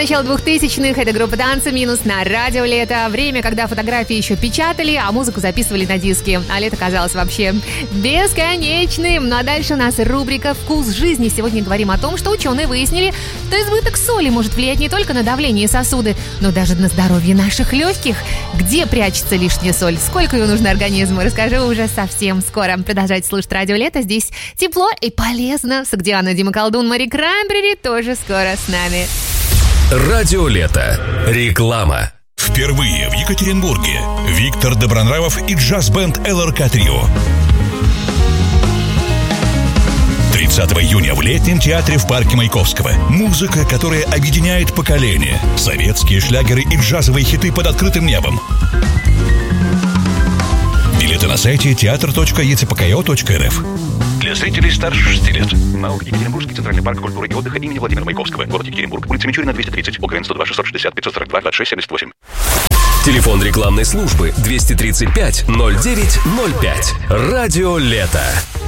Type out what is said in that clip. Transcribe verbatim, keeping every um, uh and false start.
начала двухтысячных. Это группа «Танцы минус» на радио «Лето». Время, когда фотографии еще печатали, а музыку записывали на диски. А лето казалось вообще бесконечным. Ну а дальше у нас рубрика «Вкус жизни». Сегодня говорим о том, что ученые выяснили, что избыток соли может влиять не только на давление и сосуды, но даже на здоровье наших легких. Где прячется лишняя соль? Сколько ее нужно организму? Расскажу уже совсем скоро. Продолжайте слушать радио «Лето». Здесь тепло и полезно. Согдиана, Дима Колдун, Мари Краймбрери тоже скоро с нами. Радио «Лето». Реклама. Впервые в Екатеринбурге Виктор Добронравов и джаз-бенд эл эр ка Trio. тридцатого июня в Летнем театре в парке Маяковского. Музыка, которая объединяет поколения. Советские шлягеры и джазовые хиты под открытым небом. Билеты на сайте театр точка е цэ пэ ка о точка эр эф. Для зрителей старше шести лет. МАУ Екатеринбургский центральный парк культуры и отдыха имени Владимира Маяковского. Город Екатеринбург. Улица Мичурина, двести тридцать. ОГРН сто два шестьсот шестьдесят пятьсот сорок два двадцать шесть семьдесят восемь. Телефон рекламной службы двести тридцать пять ноль девять ноль пять. Радио «Лето».